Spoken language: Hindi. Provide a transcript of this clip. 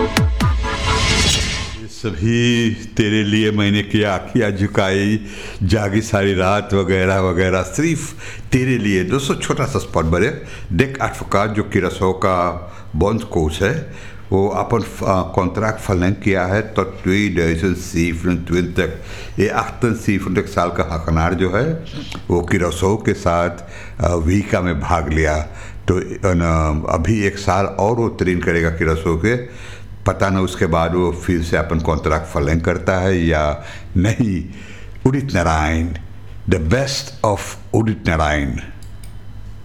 सभी तेरे लिए मैंने किया, आँखियाँ झुकाई, जागी सारी रात वगैरह वगैरह, सिर्फ तेरे लिए। दोस्तों छोटा सा स्पॉट बने डेक एडवोकाट जो किरसो का बॉन्ड कोच है, वो अपन कॉन्ट्रैक्ट फलन किया है तो 2027 ये 28 साल का हकनार जो है वो किरसो के साथ वीका में भाग लिया। तो अभी 1 साल और वो ट्रेन करेगा किरसो के, पता ना उसके बाद वो फिर से अपन कॉन्ट्रैक्ट फलन करता है या नहीं। Udit Narayan, the best of Udit Narayan.